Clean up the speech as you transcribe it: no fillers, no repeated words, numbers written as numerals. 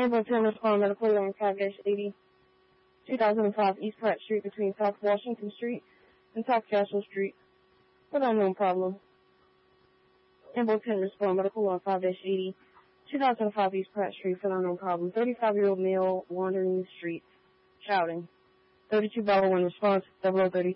Ambulance 10 respond medical on 5-80, 2005 East Pratt Street between South Washington Street and South Castle Street with unknown problem. Ambulance 10 respond medical on 5-80, 2005 East Pratt Street with unknown problem. 35-year-old male wandering the street, shouting. 32 Bravo 1 response, 0030.